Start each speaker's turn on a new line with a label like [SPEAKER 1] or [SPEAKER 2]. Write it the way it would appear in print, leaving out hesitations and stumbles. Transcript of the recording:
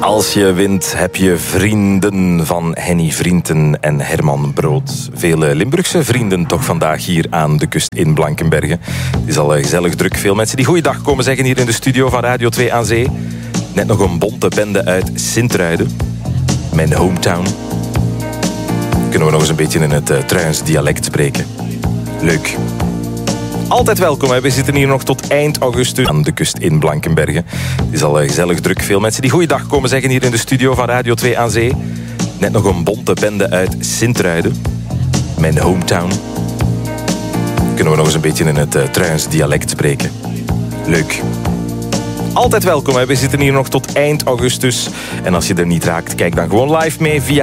[SPEAKER 1] Als je wint, heb je vrienden van Henny Vrienden en Herman Brood. Vele Limburgse vrienden toch vandaag hier aan de kust in Blankenberge. Het is al gezellig druk. Veel mensen die goeiedag komen zeggen hier in de studio van Radio 2 aan Zee. Net nog een bonte bende uit Sint-Truiden. Mijn hometown. Kunnen we nog eens een beetje in het Truins dialect spreken. Leuk. Altijd welkom, hè. We zitten hier nog tot eind augustus aan de kust in Blankenberge. Het is al gezellig druk. Veel mensen die goeiedag komen zeggen hier in de studio van Radio 2 aan Zee. Net nog een bonte bende uit Sint-Truiden. Mijn hometown. Kunnen we nog eens een beetje in het Truins dialect spreken. Leuk. Altijd welkom, hè. We zitten hier nog tot eind augustus. En als je er niet raakt, kijk dan gewoon live mee via